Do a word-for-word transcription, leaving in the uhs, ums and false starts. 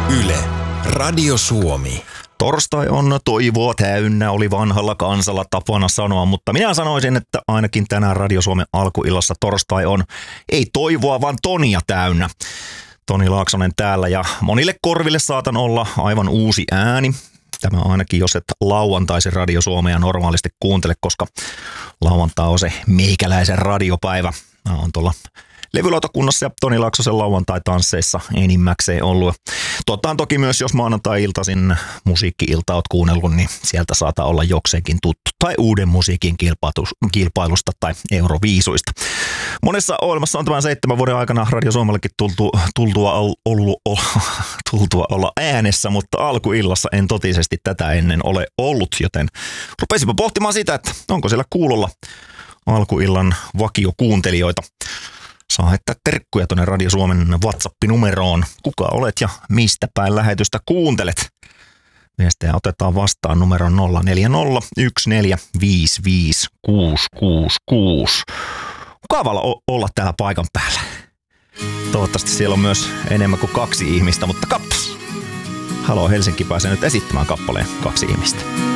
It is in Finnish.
Yle, Radio Suomi. Torstai on toivoa täynnä, oli vanhalla kansalla tapana sanoa, mutta minä sanoisin, että ainakin tänään Radio Suomen alkuillassa torstai on ei toivoa, vaan tonia täynnä. Toni Laaksonen täällä ja monille korville saatan olla aivan uusi ääni. Tämä ainakin, jos et lauantaisin Radio Suomea normaalisti kuuntele, koska lauantai on se meikäläisen radiopäivä. Mä oon tuolla levylautakunnassa ja Toni Laaksosen lauantai-tansseissa enimmäkseen ollut. Totta on toki myös, jos maanantai-iltaisin musiikki-ilta oot kuunnellut, niin sieltä saattaa olla jokseenkin tuttu. Tai uuden musiikin kilpailusta tai Euroviisuista. Monessa ohjelmassa on tämän seitsemän vuoden aikana Radio Suomellekin tultu, tultua, ollut, tultua olla äänessä, mutta alkuillassa en totisesti tätä ennen ole ollut, joten rupesipa pohtimaan sitä, että onko siellä kuulolla alkuillan vakiokuuntelijoita. Saa heittää terkkuja tuonne Radio Suomen WhatsApp-numeroon. Kuka olet ja mistä päin lähetystä kuuntelet? Viestejä otetaan vastaan numero nolla neljä nolla yksi neljä viisi viisi kuusi kuusi kuusi. Mukavalla olla täällä paikan päällä. Toivottavasti siellä on myös enemmän kuin kaksi ihmistä, mutta kappas. Halo Helsinki pääsee nyt esittämään kappaleen kaksi ihmistä.